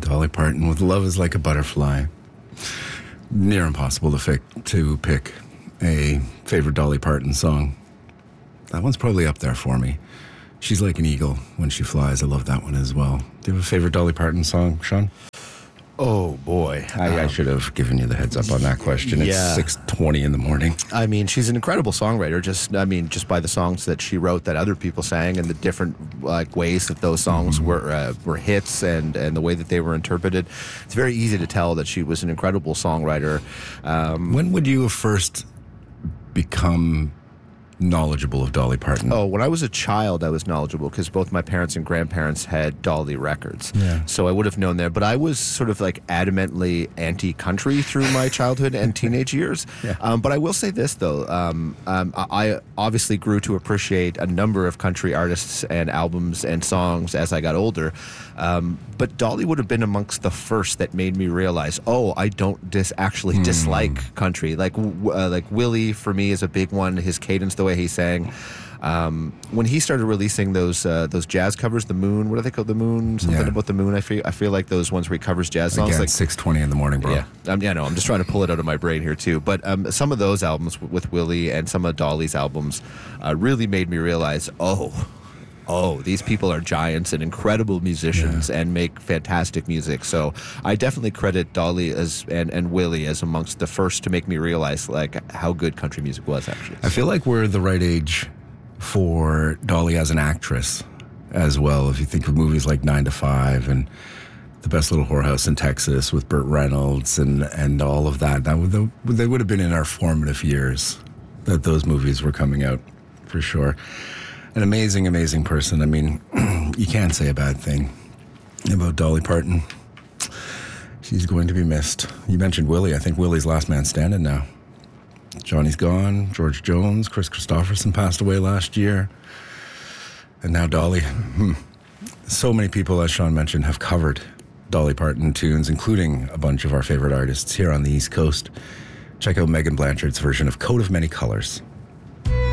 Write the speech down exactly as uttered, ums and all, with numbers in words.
Dolly Parton with Love is Like a Butterfly. Near impossible to, fi- to pick a favorite Dolly Parton song. That one's probably up there for me. She's like an eagle when she flies. I love that one as well. Do you have a favorite Dolly Parton song, Sean? Oh, boy. I, um, I should have given you the heads up on that question. It's yeah. six twenty in the morning. I mean, she's an incredible songwriter. Just, I mean, just by the songs that she wrote that other people sang and the different like ways that those songs mm-hmm. were uh, were hits and, and the way that they were interpreted. It's very easy to tell that she was an incredible songwriter. Um, when would you have first become knowledgeable of Dolly Parton? Oh, when I was a child, I was knowledgeable because both my parents and grandparents had Dolly records. Yeah. So I would have known there. But I was sort of like adamantly anti-country through my childhood and teenage years. Yeah. Um, but I will say this, though. Um, um, I obviously grew to appreciate a number of country artists and albums and songs as I got older. Um, but Dolly would have been amongst the first that made me realize, oh, I don't dis- actually mm. dislike country. Like, uh, like Willie, for me, is a big one. His cadence, the way he sang. Um, when he started releasing those uh, those jazz covers, the Moon, what do they call the Moon? Something yeah. about the Moon. I feel I feel like those ones where he covers jazz songs. Again, like six twenty in the morning, bro. Yeah, um, yeah, no, I'm just trying to pull it out of my brain here too. But um, some of those albums w- with Willie and some of Dolly's albums uh, really made me realize, oh. Oh, these people are giants and incredible musicians yeah. and make fantastic music. So I definitely credit Dolly as and, and Willie as amongst the first to make me realize like how good country music was actually. I feel like we're the right age for Dolly as an actress as well. If you think of movies like Nine to Five and The Best Little Whorehouse in Texas with Burt Reynolds and, and all of that, that would, they would have been in our formative years that those movies were coming out for sure. An amazing, amazing person. I mean, you can't say a bad thing about Dolly Parton. She's going to be missed. You mentioned Willie. I think Willie's last man standing now. Johnny's gone. George Jones, Chris Christopherson passed away last year. And now Dolly. Hmm. So many people, as Sean mentioned, have covered Dolly Parton tunes, including a bunch of our favorite artists here on the East Coast. Check out Megan Blanchard's version of Coat of Many Colors.